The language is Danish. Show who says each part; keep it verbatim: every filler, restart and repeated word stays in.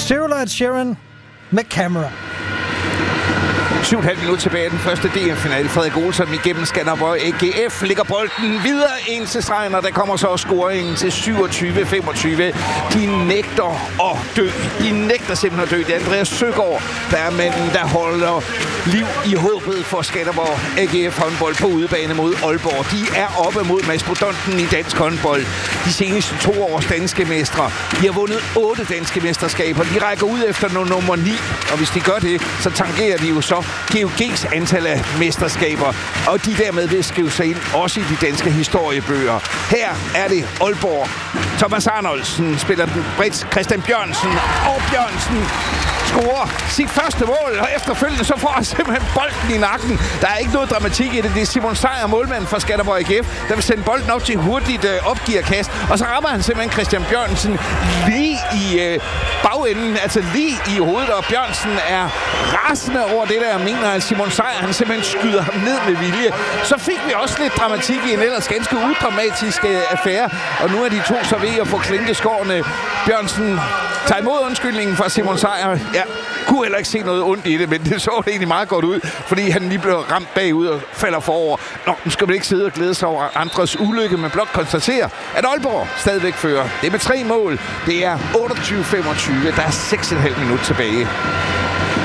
Speaker 1: Cyril og Sheeran med Camera.
Speaker 2: syv komma fem minutter tilbage af den første D M-finale. Frederik Olsson igennem Skanderborg. A G F ligger bolden videre ind til stregen, og der kommer så scoringen til syvogtyve femogtyve. De nægter at dø. De nægter simpelthen at dø. Det er Andreas Søgaard, der er manden, der holder liv i håbet for Skanderborg A G F håndbold på udebane mod Aalborg. De er oppe mod mastodonten i dansk håndbold. De seneste to års danske mestre. De har vundet otte danske mesterskaber. De rækker ud efter nummer ni, og hvis de gør det, så tangerer de jo så G O G's antal af mesterskaber, og de dermed vil skrive sig ind også i de danske historiebøger. Her er det Aalborg. Thomas Arnoldsen spiller den Brits Christian Bjørnsen, og Bjørnsen scorer sit første mål, og efterfølgende så får han simpelthen bolden i nakken. Der er ikke noget dramatik i det. Det er Simon Sejer, målmanden fra Skanderborg A G F, der vil sende bolden op til hurtigt øh, opgearkast, og så rammer han simpelthen Christian Bjørnsen lige i øh, bagenden, altså lige i hovedet, og Bjørnsen er rasende over det der, mener at Simon Sejer, han simpelthen skyder ham ned med vilje. Så fik vi også lidt dramatik i en ellers ganske udramatisk øh, affære, og nu er de to så ved at få klinkeskårene. Bjørnsen tager imod undskyldningen fra Simon Sejer. Ja, kunne heller ikke se noget ondt i det, men det så det egentlig meget godt ud, fordi han lige blev ramt bagud og falder forover. Nå, nu skal man ikke sidde og glæde sig over andres ulykke, men blot konstatere, at Aalborg stadigvæk fører. Det er med tre mål. Det er otteogtyve femogtyve. Der er seks komma fem minutter tilbage.